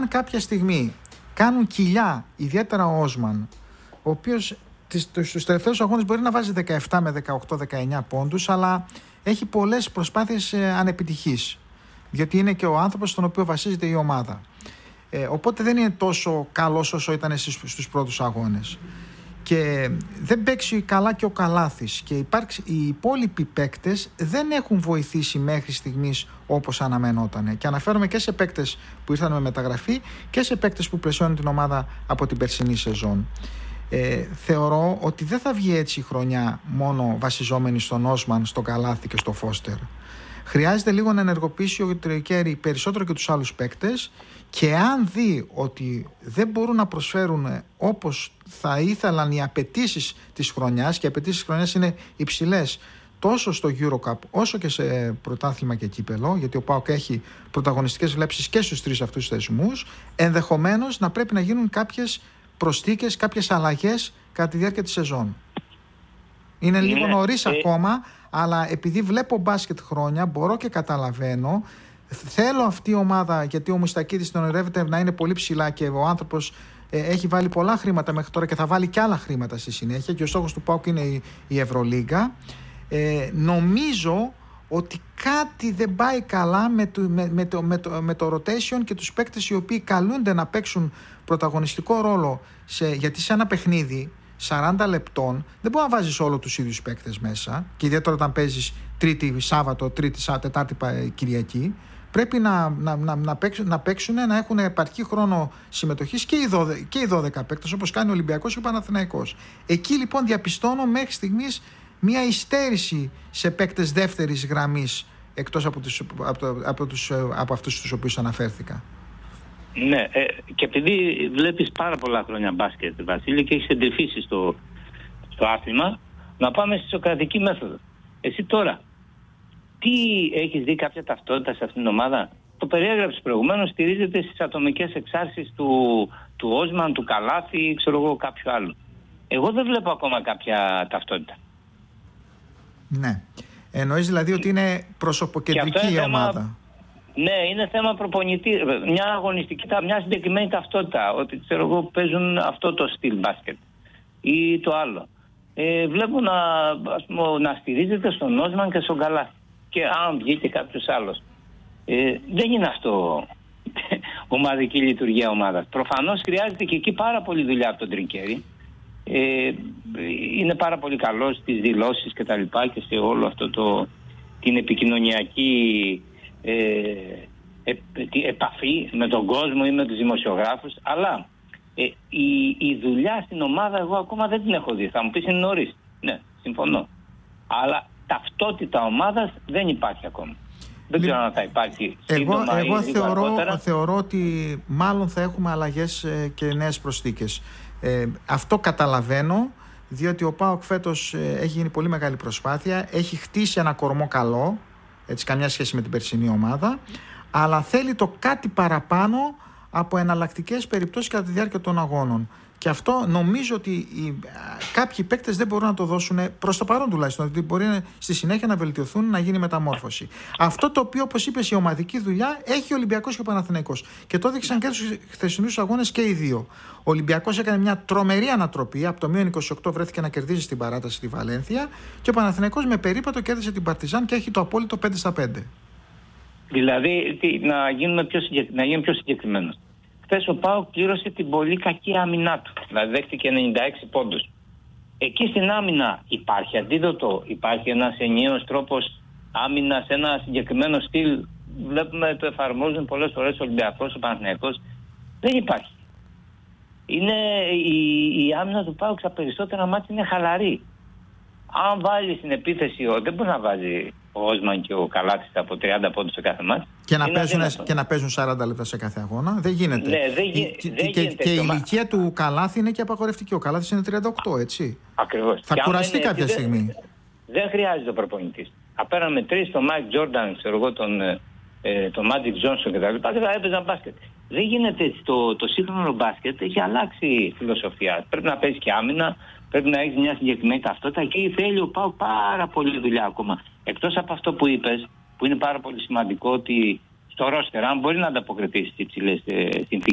αν κάποια στιγμή κάνουν κοιλιά, ιδιαίτερα ο Όσμαν, ο οποίος στους τελευταίους αγώνες μπορεί να βάζει 17 με 18-19 πόντους, αλλά έχει πολλές προσπάθειες ανεπιτυχής, διότι είναι και ο άνθρωπος στον οποίο βασίζεται η ομάδα. Οπότε δεν είναι τόσο καλός όσο ήταν στους πρώτους αγώνες. Και δεν παίξει καλά και ο Καλάθης, και οι υπόλοιποι παίκτες δεν έχουν βοηθήσει μέχρι στιγμής όπως αναμενόταν. Και αναφέρομαι και σε παίκτες που ήρθαν με μεταγραφή και σε παίκτες που πλαισιώνουν την ομάδα από την περσινή σεζόν. Θεωρώ ότι δεν θα βγει έτσι η χρονιά μόνο βασιζόμενη στον Όσμαν, στον Καλάθη και στο Φώστερ. Χρειάζεται λίγο να ενεργοποιήσει ο Τρικέρι περισσότερο και τους άλλους παίκτες, και αν δει ότι δεν μπορούν να προσφέρουν όπως θα ήθελαν οι απαιτήσεις της χρονιάς, και οι απαιτήσεις της χρονιάς είναι υψηλές τόσο στο EuroCup όσο και σε πρωτάθλημα και κύπελο, γιατί ο ΠΑΟΚ έχει πρωταγωνιστικές βλέψεις και στους τρεις αυτούς θεσμούς, ενδεχομένως να πρέπει να γίνουν κάποιες προσθήκες, κάποιες αλλαγές κατά τη διάρκεια της σεζόν. Είναι λίγο νωρίς ακόμα, αλλά επειδή βλέπω μπάσκετ χρόνια, μπορώ και καταλαβαίνω. Θέλω αυτή η ομάδα, γιατί ο Μουστακίδης τον ονειρεύεται να είναι πολύ ψηλά, και ο άνθρωπος έχει βάλει πολλά χρήματα μέχρι τώρα και θα βάλει και άλλα χρήματα στη συνέχεια, και ο στόχος του ΠΑΟΚ είναι η Ευρωλίγκα. Νομίζω ότι κάτι δεν πάει καλά με το rotation και τους παίκτες οι οποίοι καλούνται να παίξουν πρωταγωνιστικό ρόλο, γιατί σε ένα παιχνίδι 40 λεπτών δεν μπορεί να βάζεις όλους τους ίδιους παίκτες μέσα, και ιδιαίτερα όταν παίζεις Τρίτη Σάββατο, Τετάρτη Κυριακή. Πρέπει να παίξουν, να έχουν επαρκή χρόνο συμμετοχής και οι 12 παίκτες, όπως κάνει ο Ολυμπιακός και ο Παναθηναϊκός. Εκεί λοιπόν διαπιστώνω μέχρι στιγμής μια υστέρηση σε παίκτες δεύτερης γραμμής, εκτός από αυτούς τους οποίους αναφέρθηκα. Ναι, και επειδή βλέπεις πάρα πολλά χρόνια μπάσκετ, Βασίλη, και έχεις εντρυφήσει στο άθλημα, να πάμε στη σοκρατική μέθοδο. Εσύ τώρα, τι έχεις δει κάποια ταυτότητα σε αυτήν την ομάδα? Το περιέγραψες προηγουμένως, στηρίζεται στις ατομικές εξάρσεις του Όσμαν, του Καλάθη, ξέρω εγώ, κάποιου άλλου. Εγώ δεν βλέπω ακόμα κάποια ταυτότητα. Ναι. Εννοείς δηλαδή ότι είναι προσωποκεντρική η ομάδα? Ναι, είναι θέμα προπονητή. Μια αγωνιστική, μια συγκεκριμένη ταυτότητα. Ότι ξέρω εγώ παίζουν αυτό το στυλ μπάσκετ ή το άλλο. Βλέπω να στηρίζεται στον Όσμαν και στον Καλάθη. Και αν βγει και κάποιος άλλος. Δεν είναι αυτό ομαδική λειτουργία ομάδας. Προφανώς χρειάζεται και εκεί πάρα πολύ δουλειά από τον Τρικέρι. Είναι πάρα πολύ καλός στις δηλώσεις και τα λοιπά, και σε όλο αυτό την επικοινωνιακή επαφή με τον κόσμο ή με τους δημοσιογράφους, αλλά η δουλειά στην ομάδα εγώ ακόμα δεν την έχω δει. Θα μου πεις είναι νωρίς. Ναι, συμφωνώ. Αλλά ταυτότητα ομάδας δεν υπάρχει ακόμα. Δεν ξέρω αν θα υπάρχει σύντομα. Εγώ θεωρώ ότι μάλλον θα έχουμε αλλαγές και νέες προσθήκες. Αυτό καταλαβαίνω, διότι ο ΠΑΟΚ φέτος έχει γίνει πολύ μεγάλη προσπάθεια, έχει χτίσει ένα κορμό καλό, έτσι, καμιά σχέση με την περσινή ομάδα, αλλά θέλει το κάτι παραπάνω από εναλλακτικές περιπτώσεις κατά τη διάρκεια των αγώνων. Και αυτό νομίζω ότι κάποιοι παίκτες δεν μπορούν να το δώσουν, προς το παρόν τουλάχιστον, ότι μπορεί στη συνέχεια να βελτιωθούν, να γίνει μεταμόρφωση. Αυτό το οποίο, όπως είπες, η ομαδική δουλειά έχει ο Ολυμπιακός και ο Παναθηναϊκός. Και το έδειξαν και στους χθεσινούς αγώνες και οι δύο. Ο Ολυμπιακός έκανε μια τρομερή ανατροπή, από το μείον 28 βρέθηκε να κερδίζει στην παράταση στη Βαλένθια, και ο Παναθηναϊκός με περίπατο κέρδισε την Παρτιζάν και έχει το απόλυτο 5-5. Δηλαδή, να γίνουμε πιο συγκεκριμένος. Χθες ο ΠΑΟΚ πλήρωσε την πολύ κακή άμυνά του. Δηλαδή δέχτηκε 96 πόντους. Εκεί στην άμυνα υπάρχει αντίδοτο, υπάρχει ένας ενιαίος τρόπος άμυνας, ένα συγκεκριμένο στυλ. Βλέπουμε το εφαρμόζουν πολλές φορές ο Ολυμπιακός, ο Παναθηναϊκός. Δεν υπάρχει. Η άμυνα του ΠΑΟΚ στα περισσότερα μάτια είναι χαλαρή. Αν βάλει στην επίθεση, δεν μπορεί να βάζει ο Όσμαν και ο Καλάθης από 30 πόντους σε κάθε μάτι. Και να παίζουν 40 λεπτά σε κάθε αγώνα. Δεν γίνεται. Ναι, δεν γίνεται. Και η ηλικία του Καλάθη είναι και απαγορευτική. Ο Καλάθης είναι 38, έτσι. Ακριβώς. Θα κουραστεί κάποια στιγμή. Δεν χρειάζεται ο προπονητής. Απέραν με 3, τον Μάικ Τζόρνταν, ξέρω εγώ, τον Μάτζικ Τζόνσον κτλ. Και θα έπαιζαν μπάσκετ. Δεν γίνεται έτσι. Το σύγχρονο μπάσκετ έχει αλλάξει η φιλοσοφία. Πρέπει να παίζει και άμυνα. Πρέπει να έχει μια συγκεκριμένη ταυτότητα, και θέλει ο ΠΑΟΚ πάρα πολύ δουλειά ακόμα. Εκτός από αυτό που είπες, που είναι πάρα πολύ σημαντικό, ότι στο ρόστερ, αν μπορεί να ανταποκριθεί στις υψηλές συνθήκες.